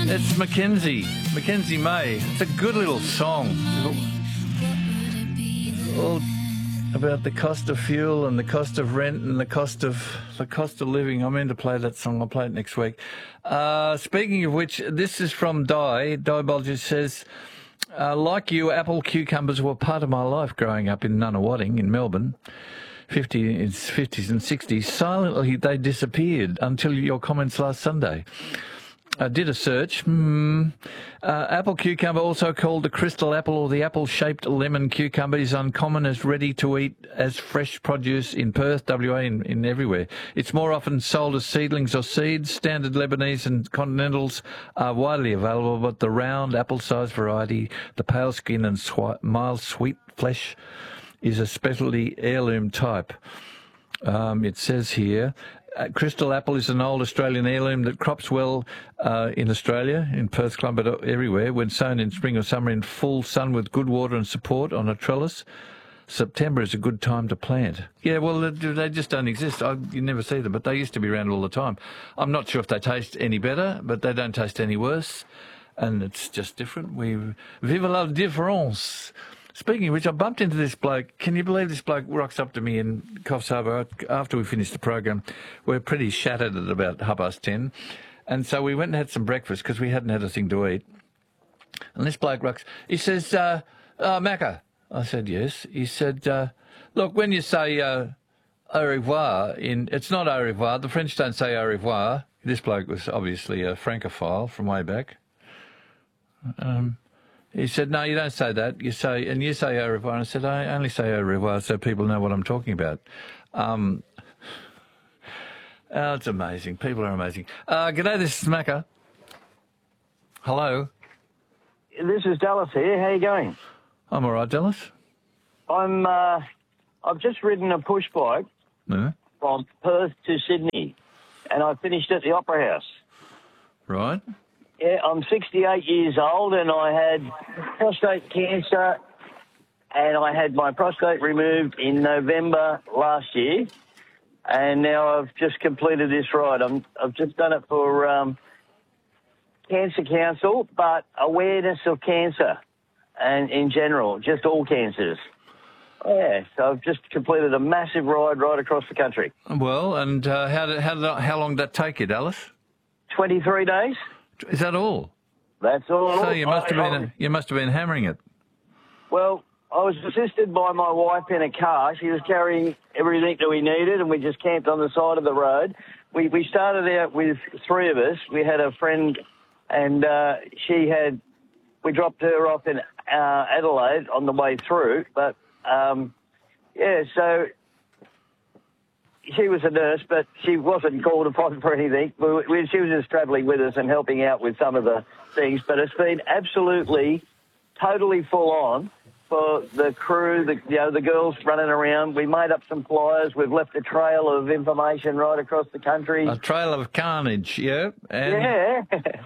It's Mackenzie May. It's a good little song. All about the cost of fuel and the cost of rent and the cost of living. I mean to play that song. I'll play it next week. Speaking of which, this is from Di. Di Bolger says, like you, apple cucumbers were part of my life growing up in Nunawading in Melbourne. 50s and 60s. Silently, they disappeared until your comments last Sunday. I did a search. Apple cucumber, also called the crystal apple or the apple-shaped lemon cucumber, is uncommon as ready-to-eat as fresh produce in Perth, WA, in everywhere. It's more often sold as seedlings or seeds. Standard Lebanese and continentals are widely available, but the round, apple-sized variety, the pale skin and mild sweet flesh, is a specialty heirloom type. It says here, crystal apple is an old Australian heirloom that crops well in Australia, in Perth Club, but everywhere, when sown in spring or summer in full sun with good water and support on a trellis. September is a good time to plant. Yeah, well, they just don't exist. You never see them, but they used to be around all the time. I'm not sure if they taste any better, but they don't taste any worse, and it's just different. Vive la différence. Speaking of which, I bumped into this bloke. Can you believe this bloke rocks up to me in Coffs Harbour after we finished the program? We're pretty shattered at about 10:30. And so we went and had some breakfast because we hadn't had a thing to eat. And this bloke rocks. He says, Macca. I said, yes. He said, look, when you say au revoir, it's not au revoir. The French don't say au revoir. This bloke was obviously a Francophile from way back. He said, no, you don't say that. You say au revoir. And I said, I only say au revoir so people know what I'm talking about. It's amazing. People are amazing. G'day, this is Macca. Hello. This is Dallas here. How are you going? I'm all right, Dallas. I've just ridden a push bike from Perth to Sydney, and I finished at the Opera House. Right. Yeah, I'm 68 years old, and I had prostate cancer, and I had my prostate removed in November last year, and now I've just completed this ride. I've just done it for Cancer Council, but awareness of cancer, and in general, just all cancers. Yeah, so I've just completed a massive ride right across the country. Well, and how long did that take you, Dallas? 23 days. Is that all? That's all. So you must have been hammering it. Well, I was assisted by my wife in a car. She was carrying everything that we needed, and we just camped on the side of the road. We started out with three of us. We had a friend, and we dropped her off in Adelaide on the way through. But so she was a nurse, but she wasn't called upon for anything. She was just travelling with us and helping out with some of the things. But it's been absolutely, totally full on for the crew, the girls running around. We made up some flyers. We've left a trail of information right across the country. A trail of carnage, yeah. Yeah.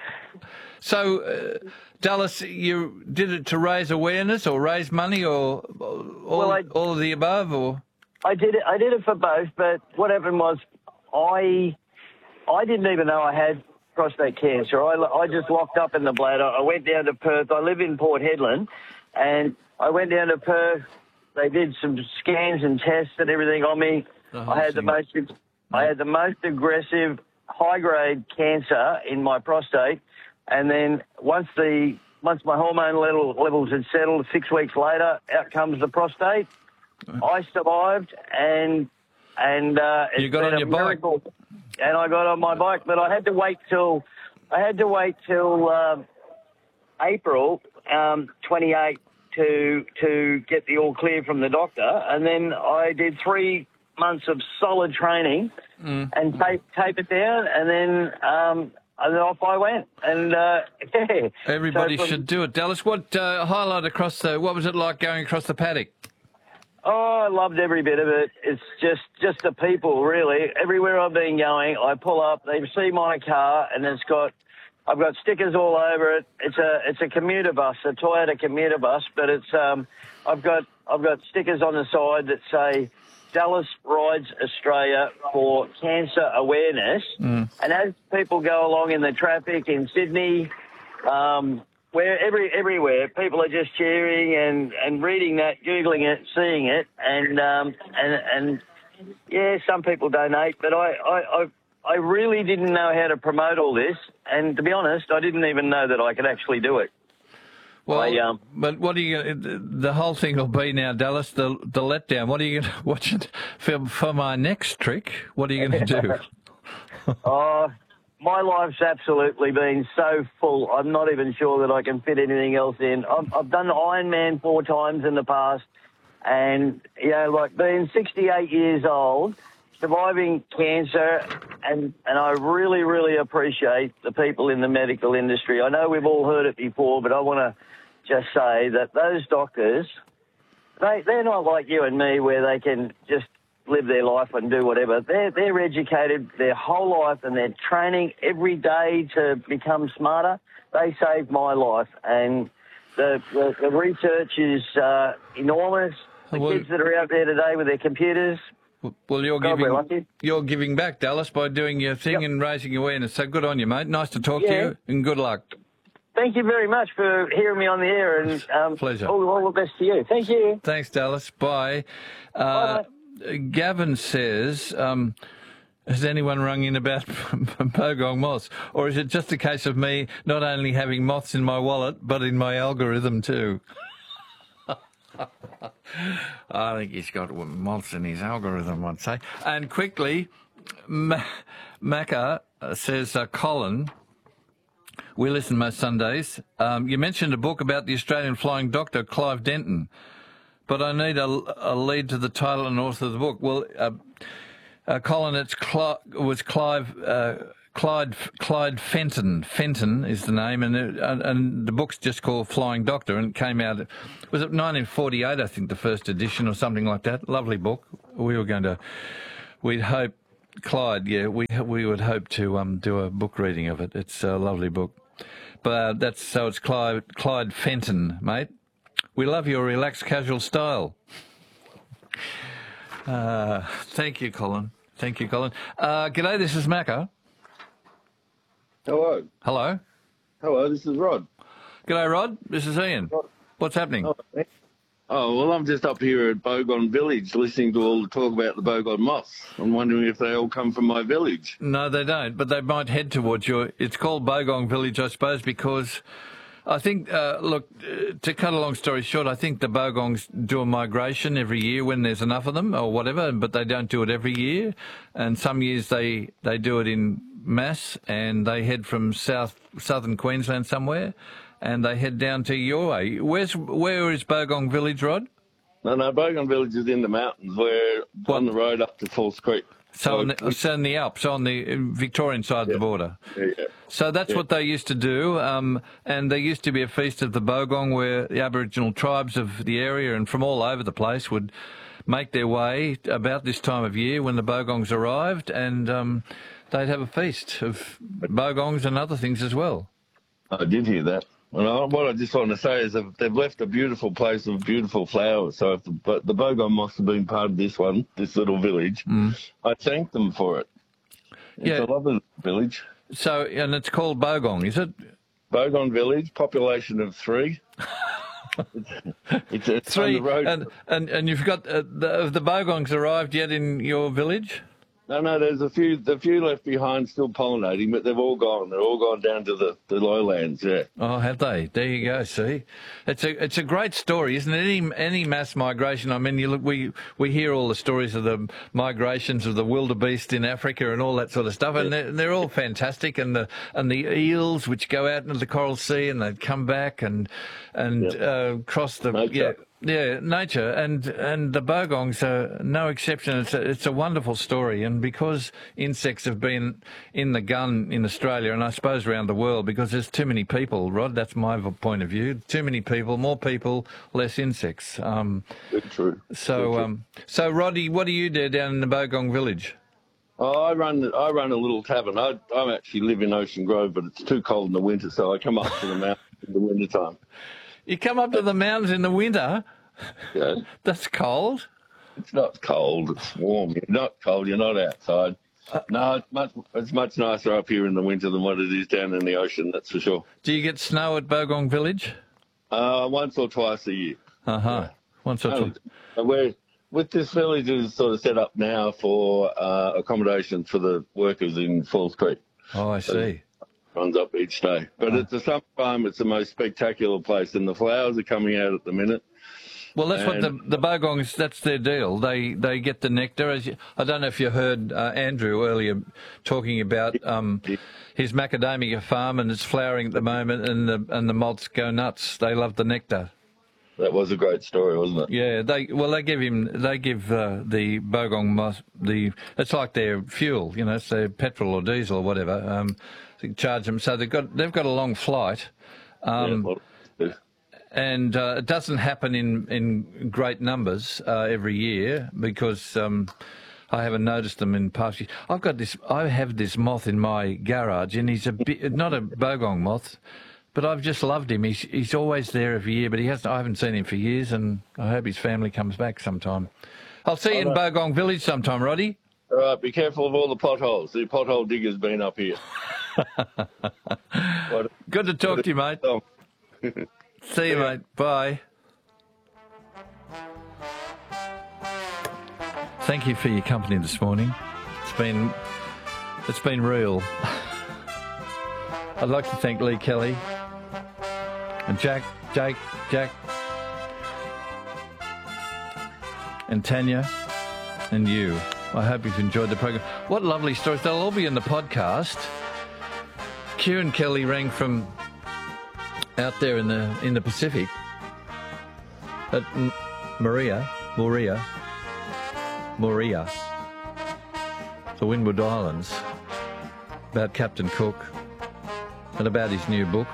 So, Dallas, you did it to raise awareness or raise money or all of the above, or? I did it for both, but what happened was I didn't even know I had prostate cancer. I just locked up in the bladder. I went down to Perth. I live in Port Hedland, and I went down to Perth. They did some scans and tests and everything on me. I had the most aggressive, high-grade cancer in my prostate, and then once my hormone levels had settled, 6 weeks later, out comes the prostate. I survived, and you got on your bike, and I got on my bike, but I had to wait till April 28 to get the all clear from the doctor, and then I did 3 months of solid training and tape it down, and then off I went, and yeah. Everybody should do it. Dallas, what highlight what was it like going across the paddock? Oh, I loved every bit of it. It's just the people, really. Everywhere I've been going, I pull up, they see my car, and I've got stickers all over it. It's a commuter bus, a Toyota commuter bus, but it's I've got stickers on the side that say Dallas Rides Australia for cancer awareness. And as people go along in the traffic in Sydney, where everywhere people are just cheering and reading that, googling it, seeing it, and yeah, some people donate, but I really didn't know how to promote all this, and to be honest, I didn't even know that I could actually do it. Well, but what are you? The whole thing will be now, Dallas. The letdown. What are you going to watch it for my next trick? What are you going to do? My life's absolutely been so full. I'm not even sure that I can fit anything else in. I've done the Ironman 4 times in the past, and like being 68 years old, surviving cancer, and I really, really appreciate the people in the medical industry. I know we've all heard it before, but I want to just say that those doctors, they're not like you and me where they can just live their life and do whatever. They're educated their whole life and they're training every day to become smarter. They saved my life, and the research is enormous. The kids that are out there today with their computers. Well, you're giving back, Dallas, by doing your thing and raising awareness. So good on you, mate. Nice to talk to you, and good luck. Thank you very much for hearing me on the air, and pleasure. All the best to you. Thank you. Thanks, Dallas. Bye. Bye. Gavin says, has anyone rung in about bogong moths? Or is it just a case of me not only having moths in my wallet, but in my algorithm too? I think he's got moths in his algorithm, I'd say. And quickly, Macca says, Colin, we listen most Sundays. You mentioned a book about the Australian flying doctor, Clive Denton, but I need a lead to the title and author of the book. Well, Colin, was Clyde Fenton. Fenton is the name, and the book's just called Flying Doctor, and it came out, was it 1948, I think, the first edition or something like that. Lovely book. We'd hope, Clyde, we would hope to do a book reading of it. It's a lovely book. But it's Clyde Fenton, mate. We love your relaxed, casual style. Thank you, Colin. G'day, this is Macca. Hello. Hello. Hello, this is Rod. G'day, Rod. This is Ian. Rod. What's happening? Oh, well, I'm just up here at Bogong Village listening to all the talk about the bogong moths. I'm wondering if they all come from my village. No, they don't, but they might head towards your... It's called Bogong Village, I suppose, because I think, to cut a long story short, I think the bogongs do a migration every year when there's enough of them or whatever, but they don't do it every year. And some years they do it in mass, and they head from southern Queensland somewhere, and they head down to your way. Where is Bogong Village, Rod? No, Bogong Village is in the mountains. We're on the road up to Falls Creek. So in the Alps, on the Victorian side of the border. Yeah. So that's what they used to do, and there used to be a feast of the Bogong where the Aboriginal tribes of the area and from all over the place would make their way about this time of year when the Bogongs arrived, and they'd have a feast of Bogongs and other things as well. I did hear that. And what I just want to say is that they've left a beautiful place with beautiful flowers. So if the bogong moths have been part of this little village, I thank them for it. It's a lovely village. So, and it's called Bogong, is it? Bogong Village, population of 3. it's 3, on the road. And you've got, have the Bogongs arrived yet in your village? No, there's a few left behind still pollinating, but they've all gone. They're all gone down to the lowlands, yeah. Oh, have they? There you go, see? It's a great story, isn't it? Any mass migration, I mean, you look, we hear all the stories of the migrations of the wildebeest in Africa and all that sort of stuff, and they're all fantastic, and the eels which go out into the Coral Sea and they come back and cross the... Nature. Yeah, nature, and the bogongs are no exception. It's a wonderful story, and because insects have been in the gun in Australia, and I suppose around the world, because there's too many people, Rod, that's my point of view, too many people, more people, less insects. Very true. So Roddy, what do you do down in the Bogong Village? Oh, I run a little tavern. I actually live in Ocean Grove, but it's too cold in the winter, so I come up to the mountains in the winter time. You come up to the mountains in the winter? Yeah. That's cold. It's not cold. It's warm. You're not cold. You're not outside. No, it's much nicer up here in the winter than what it is down in the ocean, that's for sure. Do you get snow at Bogong Village? Once or twice a year. Uh-huh. Yeah. Once or twice. With this village is sort of set up now for accommodation for the workers in Falls Creek. Oh, I see. Runs up each day. But at the summertime, it's the most spectacular place, and the flowers are coming out at the minute. Well, that's what the Bogongs, that's their deal. They get the nectar. I don't know if you heard Andrew earlier talking about his macadamia farm, and it's flowering at the moment, and the moths go nuts. They love the nectar. That was a great story, wasn't it? Yeah, they give the Bogong moth it's like their fuel, it's their petrol or diesel or whatever. They charge them, so they've got a long flight. And it doesn't happen in great numbers every year because I haven't noticed them in past years. I have this moth in my garage, and he's not a Bogong moth, but I've just loved him. He's always there every year, but I haven't seen him for years, and I hope his family comes back sometime. I'll see you in Bogong Village sometime, Roddy. All right, be careful of all the potholes. The pothole digger's been up here. Good to talk to you, mate. See you, mate. Bye. Thank you for your company this morning. It's been real. I'd like to thank Lee Kelly and Jack, and Tanya, and you. I hope you've enjoyed the program. What lovely stories. They'll all be in the podcast. Kieran Kelly rang from out there in the Pacific at Moorea, the Windward Islands, about Captain Cook and about his new book.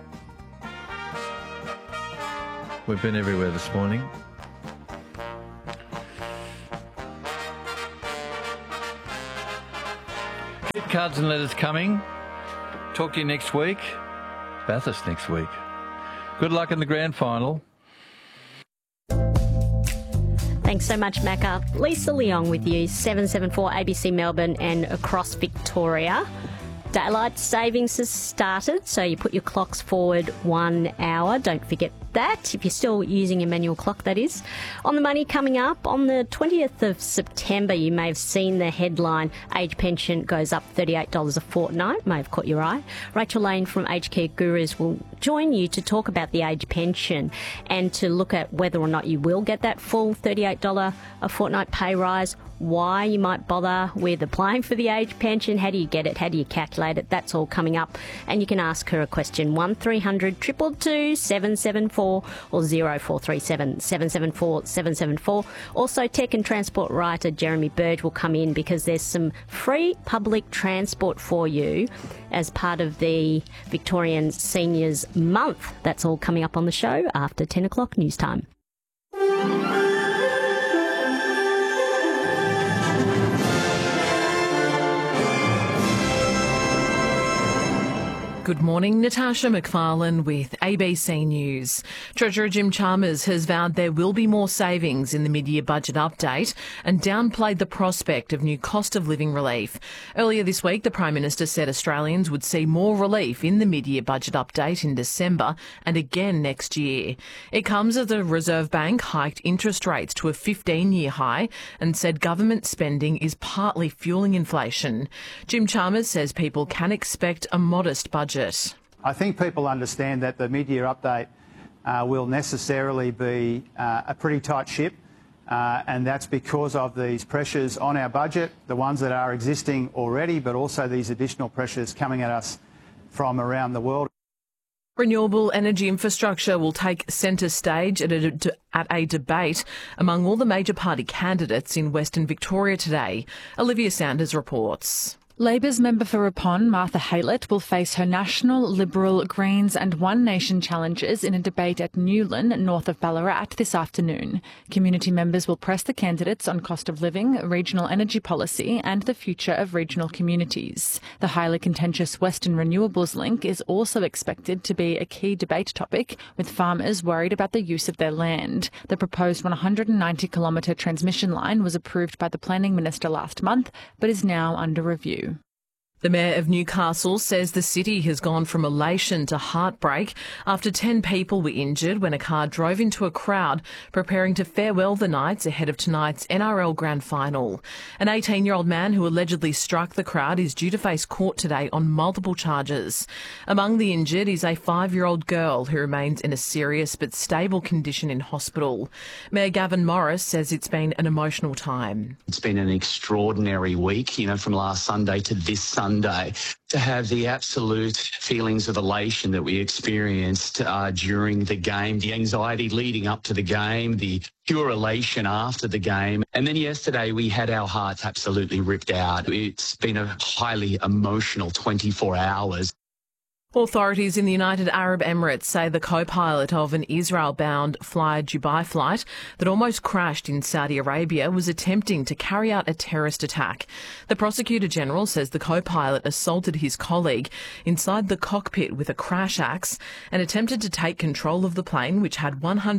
We've been everywhere this morning. Keep cards and letters coming. Talk to you next week. Bathurst next week. Good luck in the grand final. Thanks so much, Macca. Lisa Leong with you, 774 ABC Melbourne and across Victoria. Daylight savings has started, so you put your clocks forward 1 hour. Don't forget that, if you're still using a manual clock, that is. On the money coming up, on the 20th of September, you may have seen the headline, age pension goes up $38 a fortnight. May have caught your eye. Rachel Lane from Aged Care Gurus will join you to talk about the age pension and to look at whether or not you will get that full $38 a fortnight pay rise, why you might bother with applying for the age pension, how do you get it, how do you calculate it, that's all coming up. And you can ask her a question, 1300 222 774 or 0437 774 774. Also, tech and transport writer Jeremy Burge will come in because there's some free public transport for you as part of the Victorian Seniors Month. That's all coming up on the show after 10 o'clock news time. Good morning, Natasha McFarlane with ABC News. Treasurer Jim Chalmers has vowed there will be more savings in the mid-year budget update and downplayed the prospect of new cost of living relief. Earlier this week, the Prime Minister said Australians would see more relief in the mid-year budget update in December and again next year. It comes as the Reserve Bank hiked interest rates to a 15-year high and said government spending is partly fueling inflation. Jim Chalmers says people can expect a modest budget. I think people understand that the mid-year update will necessarily be a pretty tight ship, and that's because of these pressures on our budget, the ones that are existing already, but also these additional pressures coming at us from around the world. Renewable energy infrastructure will take centre stage at a debate among all the major party candidates in Western Victoria today. Olivia Sanders reports. Labor's member for Ripon, Martha Haylett, will face her National, Liberal, Greens and One Nation challengers in a debate at Newlyn, north of Ballarat, this afternoon. Community members will press the candidates on cost of living, regional energy policy and the future of regional communities. The highly contentious Western Renewables link is also expected to be a key debate topic, with farmers worried about the use of their land. The proposed 190-kilometre transmission line was approved by the Planning Minister last month, but is now under review. The Mayor of Newcastle says the city has gone from elation to heartbreak after 10 people were injured when a car drove into a crowd preparing to farewell the Knights ahead of tonight's NRL Grand Final. An 18-year-old man who allegedly struck the crowd is due to face court today on multiple charges. Among the injured is a 5-year-old girl who remains in a serious but stable condition in hospital. Mayor Gavin Morris says it's been an emotional time. It's been an extraordinary week, from last Sunday to this Sunday. To have the absolute feelings of elation that we experienced during the game, the anxiety leading up to the game, the pure elation after the game. And then yesterday we had our hearts absolutely ripped out. It's been a highly emotional 24 hours. Authorities in the United Arab Emirates say the co-pilot of an Israel-bound Fly Dubai flight that almost crashed in Saudi Arabia was attempting to carry out a terrorist attack. The Prosecutor General says the co-pilot assaulted his colleague inside the cockpit with a crash axe and attempted to take control of the plane, which had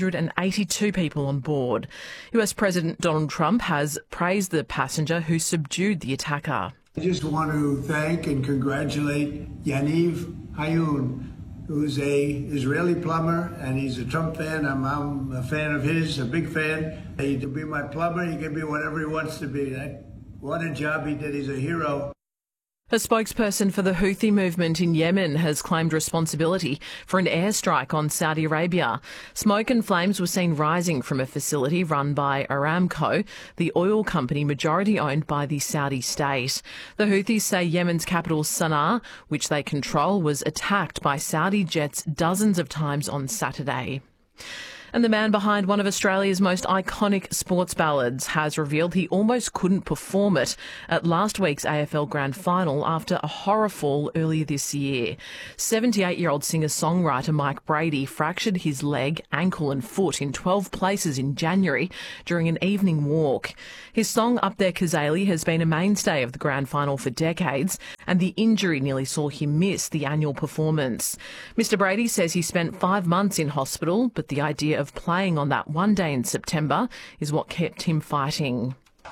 182 people on board. US President Donald Trump has praised the passenger who subdued the attacker. I just want to thank and congratulate Yaniv Hayun, who's a Israeli plumber, and he's a Trump fan. I'm a fan of his, a big fan. He can be my plumber. He can be whatever he wants to be. What a job he did. He's a hero. A spokesperson for the Houthi movement in Yemen has claimed responsibility for an airstrike on Saudi Arabia. Smoke and flames were seen rising from a facility run by Aramco, the oil company majority owned by the Saudi state. The Houthis say Yemen's capital Sana'a, which they control, was attacked by Saudi jets dozens of times on Saturday. And the man behind one of Australia's most iconic sports ballads has revealed he almost couldn't perform it at last week's AFL Grand Final after a horror fall earlier this year. 78-year-old singer-songwriter Mike Brady fractured his leg, ankle and foot in 12 places in January during an evening walk. His song Up There Kazali has been a mainstay of the Grand Final for decades, and the injury nearly saw him miss the annual performance. Mr Brady says he spent 5 months in hospital, but the idea of playing on that one day in September is what kept him fighting.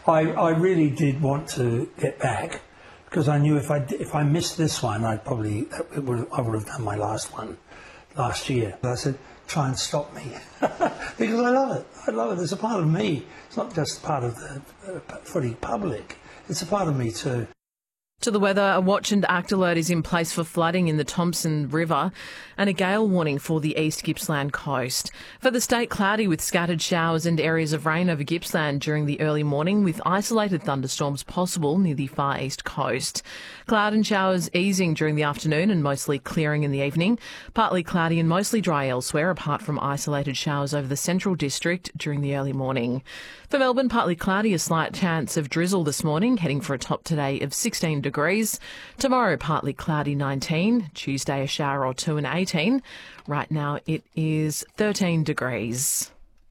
I really did want to get back because I knew if I missed this one, I would have done my last one last year. I said, try and stop me because I love it. I love it. It's a part of me. It's not just part of the footy public. It's a part of me too. To the weather, a watch and act alert is in place for flooding in the Thompson River and a gale warning for the East Gippsland coast. For the state, cloudy with scattered showers and areas of rain over Gippsland during the early morning with isolated thunderstorms possible near the far east coast. Cloud and showers easing during the afternoon and mostly clearing in the evening. Partly cloudy and mostly dry elsewhere apart from isolated showers over the central district during the early morning. For Melbourne, partly cloudy, a slight chance of drizzle this morning, heading for a top today of 16 degrees. Tomorrow, partly cloudy, 19. Tuesday, a shower or two and 18. Right now, it is 13 degrees.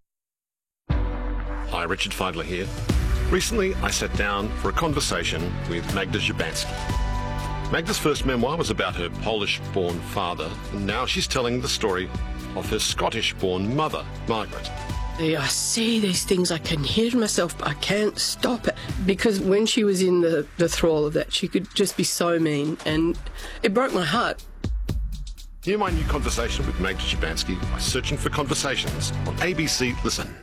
Hi, Richard Feidler here. Recently, I sat down for a conversation with Magda Szubanski. Magda's first memoir was about her Polish-born father, and now she's telling the story of her Scottish-born mother, Margaret. I see these things, I can hear myself, but I can't stop it. Because when she was in the thrall of that, she could just be so mean, and it broke my heart. Hear my new conversation with Magda Szubanski by searching for Conversations on ABC Listen.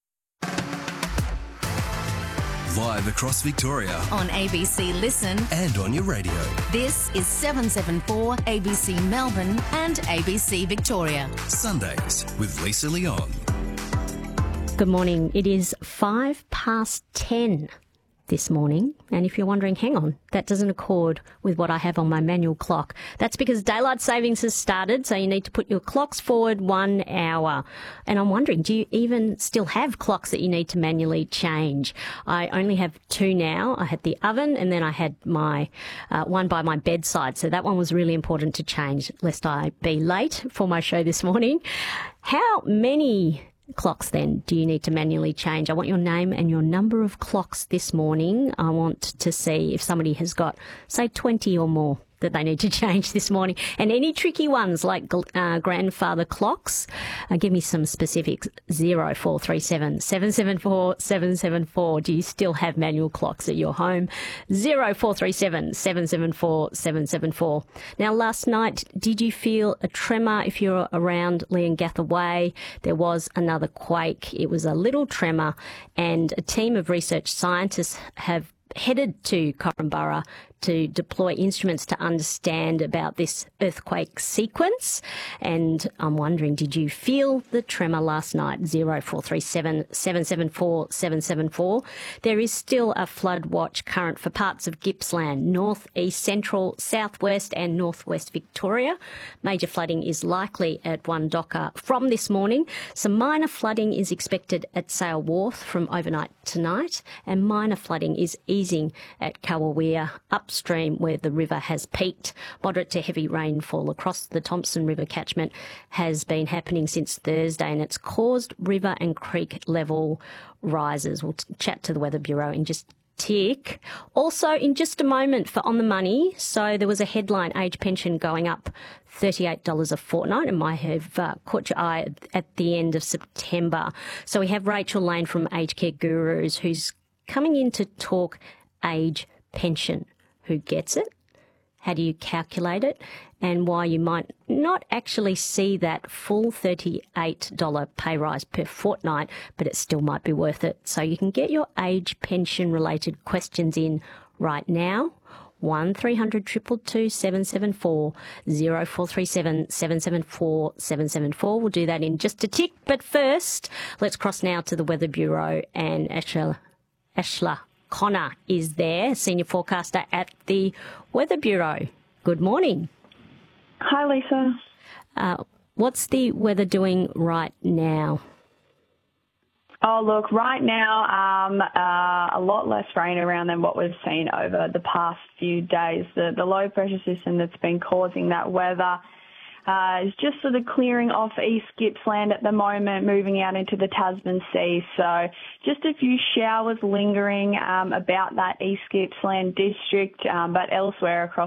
Live across Victoria. On ABC Listen. And on your radio. This is 774 ABC Melbourne and ABC Victoria. Sundays with Lisa Leon. Good morning. It is 10:05. this morning. And if you're wondering, hang on, that doesn't accord with what I have on my manual clock. That's because daylight savings has started, so you need to put your clocks forward 1 hour. And I'm wondering, do you even still have clocks that you need to manually change? I only have 2 now. I had the oven and then I had my one by my bedside. So that one was really important to change lest I be late for my show this morning. How many clocks then do you need to manually change? I want your name and your number of clocks this morning. I want to see if somebody has got, say, 20 or more that they need to change this morning. And any tricky ones like grandfather clocks, give me some specifics. 0437 774 774. Do you still have manual clocks at your home? 0437 774 774. Now, last night, did you feel a tremor? If you're around Leongatha Way, there was another quake. It was a little tremor, and a team of research scientists have headed to Korumburra to deploy instruments to understand about this earthquake sequence. And I'm wondering, did you feel the tremor last night? 0437 774 774. There is still a flood watch current for parts of Gippsland, north, east, central, southwest and northwest Victoria. Major flooding is likely at Wandocka from this morning. Some minor flooding is expected at Sale Wharf from overnight tonight, and minor flooding is easing at Kawawea upstream where the river has peaked. Moderate to heavy rainfall across the Thompson River catchment has been happening since Thursday, and it's caused river and creek level rises. We'll chat to the Weather Bureau in just tick. Also, in just a moment for On the Money, so there was a headline, age pension going up $38 a fortnight, and might have caught your eye at the end of September. So we have Rachel Lane from Aged Care Gurus who's coming in to talk age pension. Who gets it? How do you calculate it? And why you might not actually see that full $38 pay rise per fortnight, but it still might be worth it. So you can get your age pension related questions in right now. 1300 222 774 0437 774 774. We'll do that in just a tick. But first, let's cross now to the Weather Bureau, and Ashla Connor is there, senior forecaster at the Weather Bureau. Good morning. Hi, Lisa. What's the weather doing right now? Oh, look, right now, a lot less rain around than what we've seen over the past few days. The low pressure system that's been causing that weather is just sort of clearing off East Gippsland at the moment, moving out into the Tasman Sea. So just a few showers lingering about that East Gippsland district, but elsewhere across